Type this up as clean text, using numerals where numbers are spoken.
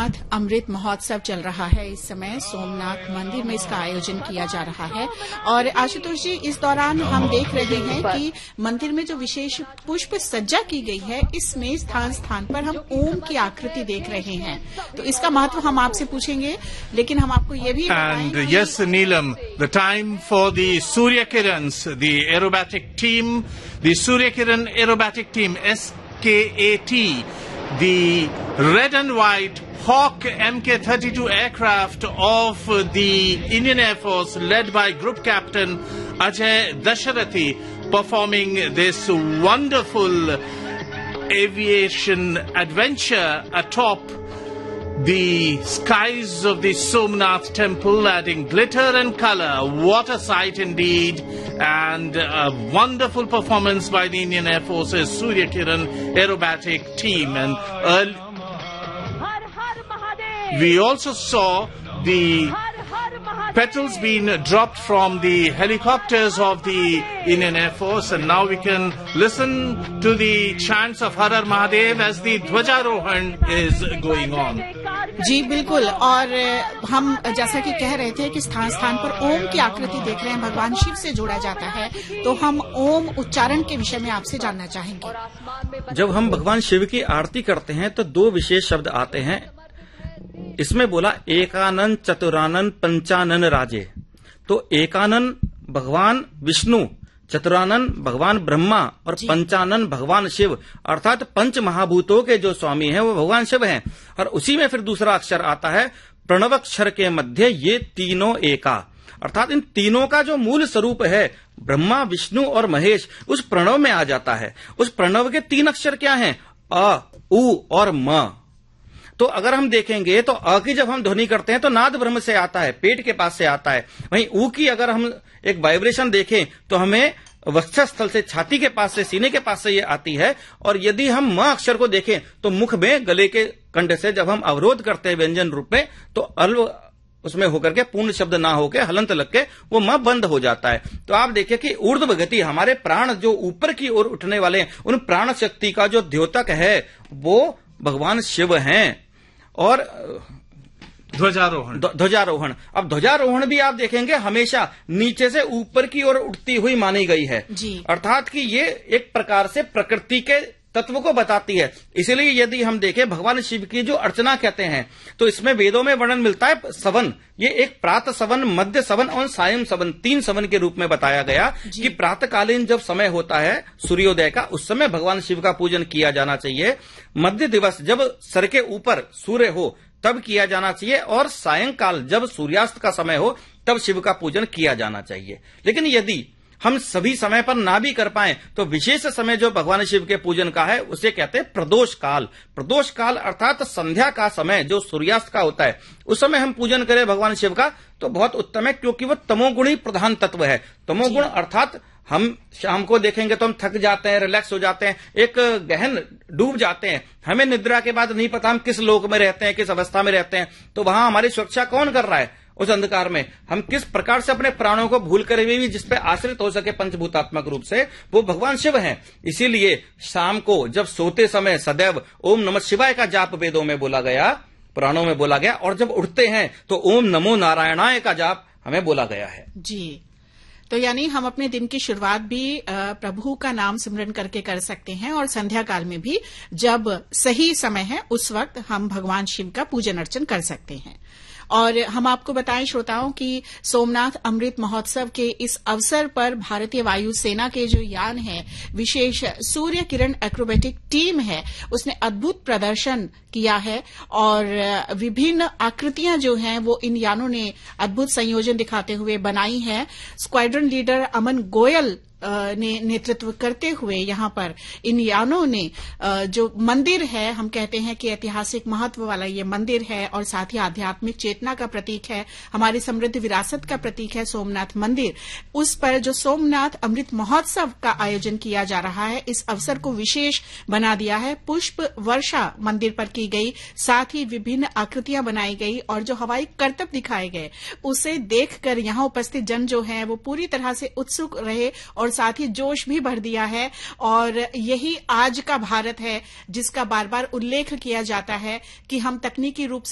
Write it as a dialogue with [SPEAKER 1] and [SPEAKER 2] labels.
[SPEAKER 1] सोमनाथ अमृत महोत्सव चल रहा है। इस समय सोमनाथ मंदिर में इसका आयोजन किया जा रहा है और आशुतोष जी, इस दौरान हम देख रहे हैं कि मंदिर में जो विशेष पुष्प सज्जा की गई है, इसमें स्थान स्थान पर हम ओम की आकृति देख रहे हैं। तो इसका महत्व हम आपसे पूछेंगे, लेकिन हम आपको ये भी
[SPEAKER 2] And yes, Neelam, the time for the Surya Kirans, the aerobatic team, the Surya Kiran aerobatic team, SKAT, the red and white Hawk Mk-32 aircraft of the Indian Air Force led by Group Captain Ajay Dasharathi, performing this wonderful aviation adventure atop the skies of the Somnath temple, adding glitter and color. What a sight indeed, and a wonderful performance by the Indian Air Force's Surya Kiran aerobatic team. And we also saw the petals being dropped from the helicopters of the Indian Air Force, and now we can listen to the chants of Har Har Mahadev as the Dhwajarohan is going on.
[SPEAKER 1] जी बिल्कुल, और हम जैसा कि कह रहे थे कि स्थान स्थान पर ओम की आकृति देख रहे हैं, भगवान शिव से जोड़ा जाता है, तो हम ओम उच्चारण के विषय में आपसे जानना चाहेंगे।
[SPEAKER 3] जब हम भगवान शिव की आरती करते हैं तो दो विशेष शब्द आते हैं। इसमें बोला एकानन चतुरानन पंचानन राजे। तो एकानन भगवान विष्णु, चतुरानन भगवान ब्रह्मा और पंचानन भगवान शिव, अर्थात पंच महाभूतों के जो स्वामी हैं वो भगवान शिव हैं। और उसी में फिर दूसरा अक्षर आता है प्रणवक्षर के मध्य ये तीनों एका, अर्थात इन तीनों का जो मूल स्वरूप है ब्रह्मा विष्णु और महेश, उस प्रणव में आ जाता है। उस प्रणव के तीन अक्षर क्या हैं? अ, उ और म। तो अगर हम देखेंगे तो अ की जब हम ध्वनि करते हैं तो नाद ब्रह्म से आता है, पेट के पास से आता है। वहीं ऊ की अगर हम एक वाइब्रेशन देखें तो हमें वक्षस्थल से, छाती के पास से, सीने के पास से ये आती है। और यदि हम म अक्षर को देखें तो मुख में, गले के कंठ से जब हम अवरोध करते हैं व्यंजन रूप में, तो अल्व उसमें होकर के पूर्ण शब्द ना होके हलंत लग के वो म बंद हो जाता है। तो आप देखिए कि ऊर्ध्व गति, हमारे प्राण जो ऊपर की ओर उठने वाले हैं, उन प्राण शक्ति का जो द्योतक है वो भगवान शिव हैं। और ध्वजारोहण, अब ध्वजारोहण भी आप देखेंगे हमेशा नीचे से ऊपर की ओर उठती हुई मानी गई है, अर्थात कि ये एक प्रकार से प्रकृति के तत्व को बताती है। इसलिए यदि हम देखें भगवान शिव की जो अर्चना कहते हैं तो इसमें वेदों में वर्णन मिलता है सवन, ये एक प्रातः सवन, मध्य सवन और सायं सवन, तीन सवन के रूप में बताया गया कि प्रातःकालीन जब समय होता है सूर्योदय का, उस समय भगवान शिव का पूजन किया जाना चाहिए। मध्य दिवस जब सर के ऊपर सूर्य हो तब किया जाना चाहिए, और सायंकाल जब सूर्यास्त का समय हो तब शिव का पूजन किया जाना चाहिए। लेकिन यदि हम सभी समय पर ना भी कर पाएं तो विशेष समय जो भगवान शिव के पूजन का है उसे कहते हैं प्रदोष काल। प्रदोष काल अर्थात संध्या का समय जो सूर्यास्त का होता है, उस समय हम पूजन करें भगवान शिव का तो बहुत उत्तम है, क्योंकि वो तमोगुणी प्रधान तत्व है। तमोगुण अर्थात हम शाम को देखेंगे तो हम थक जाते हैं, रिलैक्स हो जाते हैं, एक गहन डूब जाते हैं, हमें निद्रा के बाद नहीं पता हम किस लोक में रहते हैं, किस अवस्था में रहते हैं। तो वहां हमारी सुरक्षा कौन कर रहा है? उस अंधकार में हम किस प्रकार से अपने प्राणों को भूल कर भी जिस पे आश्रित हो सके पंचभूतात्मक रूप से, वो भगवान शिव हैं। इसीलिए शाम को जब सोते समय सदैव ओम नमः शिवाय का जाप वेदों में बोला गया, पुराणों में बोला गया, और जब उठते हैं तो ओम नमो नारायणाय का जाप हमें बोला गया है।
[SPEAKER 1] जी, तो यानी हम अपने दिन की शुरुआत भी प्रभु का नाम सिमरन करके कर सकते हैं, और संध्या काल में भी जब सही समय है उस वक्त हम भगवान शिव का पूजन अर्चन कर सकते हैं। और हम आपको बताएं श्रोताओं कि सोमनाथ अमृत महोत्सव के इस अवसर पर भारतीय वायुसेना के जो यान है, विशेष सूर्य किरण एक्रोबेटिक टीम है, उसने अद्भुत प्रदर्शन किया है और विभिन्न आकृतियां जो हैं वो इन यानों ने अद्भुत संयोजन दिखाते हुए बनाई है। स्क्वाड्रन लीडर अमन गोयल ने नेतृत्व करते हुए यहाँ पर इन यानों ने जो मंदिर है, हम कहते हैं कि ऐतिहासिक महत्व वाला ये मंदिर है और साथ ही आध्यात्मिक चेतना का प्रतीक है, हमारी समृद्ध विरासत का प्रतीक है सोमनाथ मंदिर। उस पर जो सोमनाथ अमृत महोत्सव का आयोजन किया जा रहा है, इस अवसर को विशेष बना दिया है। पुष्प वर्षा मंदिर पर की गई, साथ ही विभिन्न आकृतियां बनाई गई और जो हवाई करतब दिखाए गए, उसे देखकर यहाँ उपस्थित जन जो है वो पूरी तरह से उत्सुक रहे और साथ ही जोश भी भर दिया है। और यही आज का भारत है जिसका बार बार उल्लेख किया जाता है कि हम तकनीकी रूप